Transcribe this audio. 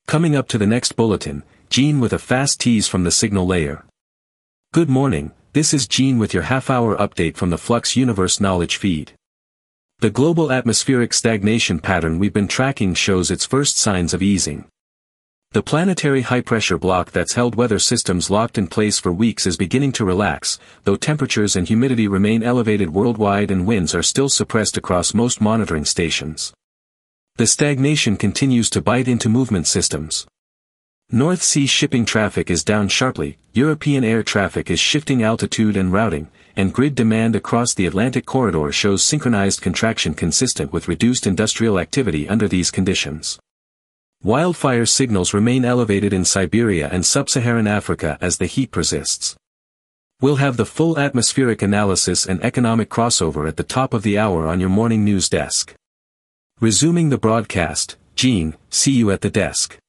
Coming up to the next bulletin, Gene with a fast tease from the signal layer. Good morning, this is Gene with your half-hour update from the Flux Universe Knowledge Feed. The global atmospheric stagnation pattern we've been tracking shows its first signs of easing. The planetary high-pressure block that's held weather systems locked in place for weeks is beginning to relax, though temperatures and humidity remain elevated worldwide and winds are still suppressed across most monitoring stations. The stagnation continues to bite into movement systems. North Sea shipping traffic is down sharply, European air traffic is shifting altitude and routing, and grid demand across the Atlantic corridor shows synchronized contraction consistent with reduced industrial activity under these conditions. Wildfire signals remain elevated in Siberia and sub-Saharan Africa as the heat persists. We'll have the full atmospheric analysis and economic crossover at the top of the hour on your morning news desk. Resuming the broadcast, Gene, see you at the desk.